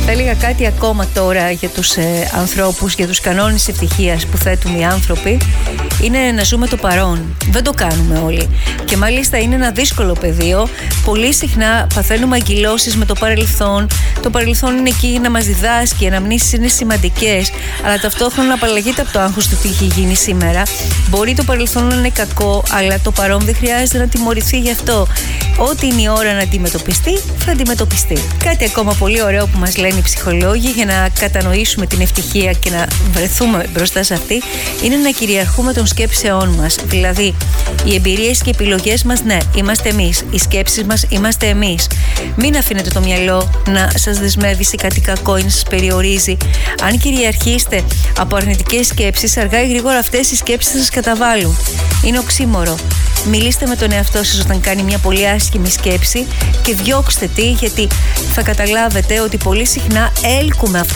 Θα έλεγα κάτι ακόμα τώρα για τους ανθρώπους, για τους κανόνες ευτυχίας που θέτουν οι άνθρωποι. Είναι να ζούμε το παρόν. Δεν το κάνουμε όλοι. Και μάλιστα είναι ένα δύσκολο πεδίο. Πολύ συχνά παθαίνουμε αγκυλώσεις με το παρελθόν. Το παρελθόν είναι εκεί να μας διδάσκει, οι αναμνήσεις είναι σημαντικές, αλλά ταυτόχρονα απαλλαγείται από το άγχος του τι έχει γίνει σήμερα. Μπορεί το παρελθόν να είναι κακό, αλλά το παρόν δεν χρειάζεται να τιμωρηθεί γι' αυτό. Ό,τι είναι η ώρα να αντιμετωπιστεί, θα αντιμετωπιστεί. Κάτι ακόμα πολύ ωραίο που μας λένε οι ψυχολόγοι για να κατανοήσουμε την ευτυχία και να βρεθούμε μπροστά σε αυτή, είναι να κυριαρχούμε των σκέψεών μας. Δηλαδή, οι εμπειρίες και οι επιλογές μας, ναι, είμαστε εμείς. Οι σκέψεις μας, είμαστε εμείς. Μην αφήνετε το μυαλό να σας δεσμεύει σε κάτι κακό ή να σας περιορίζει. Αν κυριαρχήσετε από αρνητικές σκέψεις, αργά ή γρήγορα αυτές οι σκέψεις θα σας καταβάλουν. Είναι οξύμορο. Μιλήστε με τον εαυτό σας όταν κάνει μια πολύ άσχημη σκέψη και διώξτε τη, γιατί θα καταλάβετε ότι πολύ συχνά έλκουμε αυτό